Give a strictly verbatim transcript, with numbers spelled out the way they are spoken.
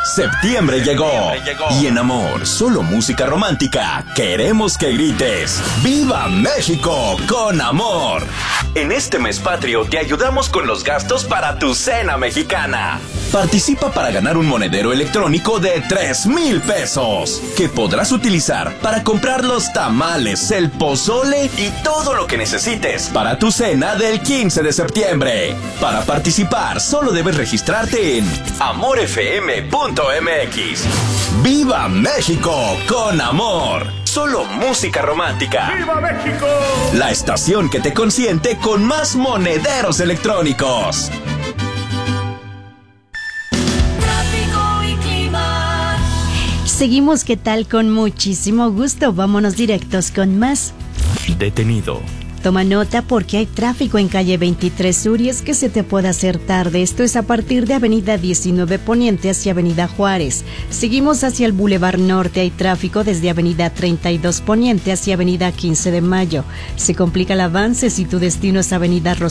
Septiembre llegó. Y en Amor, solo música romántica, queremos que grites ¡Viva México con Amor! En este mes patrio te ayudamos con los gastos para tu cena mexicana. Participa para ganar un monedero electrónico de tres mil pesos, que podrás utilizar para comprar los tamales, el pozole y todo lo que necesites para tu cena del quince de septiembre. Para participar, solo debes registrarte en amor f m punto m x. ¡Viva México con Amor! Solo música romántica. ¡Viva México! La estación que te consiente con más monederos electrónicos. Seguimos, ¿qué tal? Con muchísimo gusto. Vámonos directos con más. Detenido. Toma nota porque hay tráfico en calle veintitrés Sur y es que se te puede hacer tarde. Esto es a partir de avenida diecinueve Poniente hacia avenida Juárez. Seguimos hacia el Boulevard Norte. Hay tráfico desde avenida treinta y dos Poniente hacia avenida quince de Mayo. Se complica el avance si tu destino es avenida Rosario.